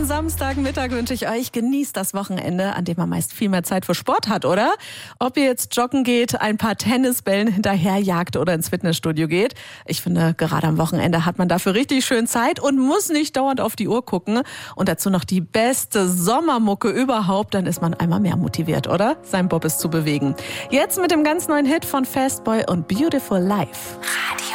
wunderbaren Samstagmittag wünsche ich euch. Genießt das Wochenende, an dem man meist viel mehr Zeit für Sport hat, oder? Ob ihr jetzt joggen geht, ein paar Tennisbällen hinterherjagt oder ins Fitnessstudio geht. Ich finde, gerade am Wochenende hat man dafür richtig schön Zeit und muss nicht dauernd auf die Uhr gucken. Und dazu noch die beste Sommermucke überhaupt. Dann ist man einmal mehr motiviert, oder? Sein Bobbes zu bewegen. Jetzt mit dem ganz neuen Hit von Fastboy und Beautiful Life.